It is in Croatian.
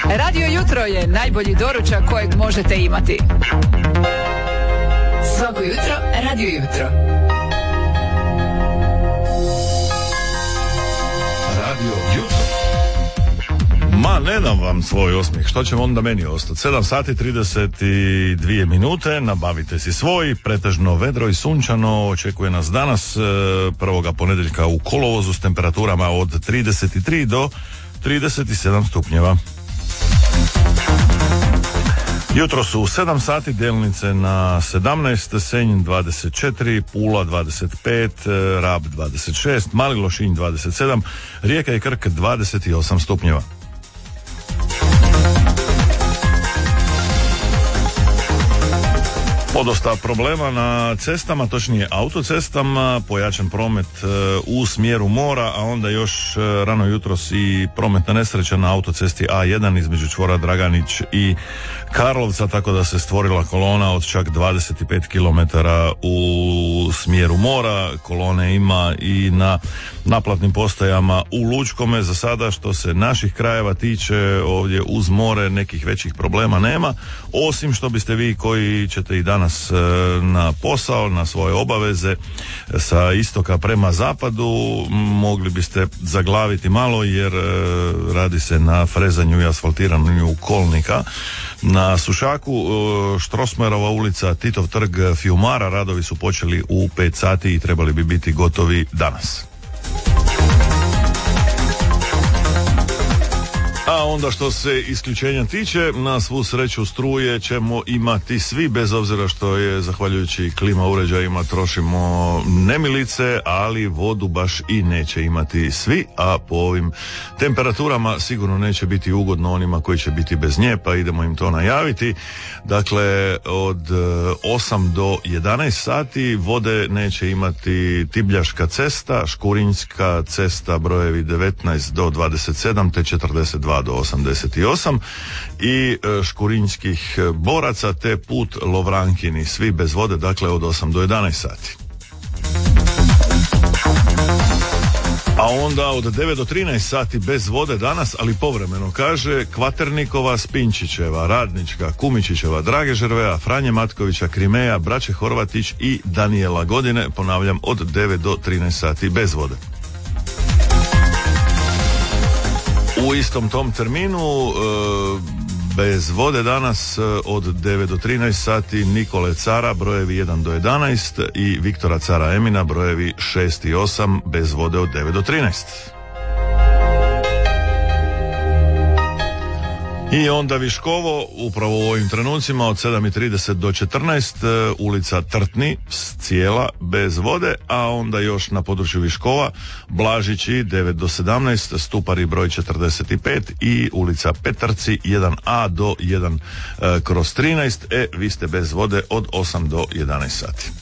Radio Jutro je najbolji doručak kojeg možete imati. Svako jutro, Radio Jutro. Radio Jutro. Ma, ne dam vam svoj osmijeh, što će onda meni ostati? 7 sati 32 minute, nabavite si svoj, pretežno vedro i sunčano, očekuje nas danas prvoga ponedjeljka u kolovozu s temperaturama od 33 do 37 stupnjeva. Jutro su 7 sati, Delnice na 17, Senj 24, Pula 25, Rab 26, Mali Lošinj 27, Rijeka i Krk 28 stupnjeva. Podosta problema na cestama, točnije autocestama, pojačan promet u smjeru mora, a onda još rano jutros i prometna nesreća na autocesti A1 između čvora Draganić i Karlovca, tako da se stvorila kolona od čak 25 km u smjeru mora. Kolone ima i na naplatnim postajama u Lučkome. Za sada, što se naših krajeva tiče, ovdje uz more nekih većih problema nema, osim što biste vi koji ćete i danas na posao, na svoje obaveze sa istoka prema zapadu, mogli biste zaglaviti malo, jer radi se na frezanju i asfaltiranju kolnika na Sušaku. Štrosmerova ulica, Titov trg, Fiumara, radovi su počeli u 5 sati i trebali bi biti gotovi danas. A onda što se isključenja tiče, na svu sreću struje ćemo imati svi, bez obzira što je zahvaljujući klima uređajima trošimo nemilice, ali vodu baš i neće imati svi, a po ovim temperaturama sigurno neće biti ugodno onima koji će biti bez nje, pa idemo im to najaviti. Dakle, od 8 do 11 sati vode neće imati Tibljaška cesta, Škurinjska cesta brojevi 19 do 27 te 42 do 88 i Škurinjskih boraca te put Lovrankini, svi bez vode, dakle od 8 do 11 sati. A onda od 9 do 13 sati bez vode danas, ali povremeno, kaže Kvaternikova, Spinčićeva, Radnička, Kumičićeva, Drage Žervea, Franje Matkovića, Krimeja, Braće Horvatić i Danijela Godine, ponavljam, od 9 do 13 sati bez vode. U istom tom terminu bez vode danas od 9 do 13 sati Nikole Cara, brojevi 1 do 11 i Viktora Cara Emina, brojevi 6 i 8, bez vode od 9 do 13. I onda Viškovo, upravo u ovim trenucima od 7:30 do 14, ulica Trtni cijela bez vode, a onda još na području Viškova Blažići 9 do 17, Stupari broj 45 i ulica Petarci 1A do 1/13, vi ste bez vode od 8 do 11 sati.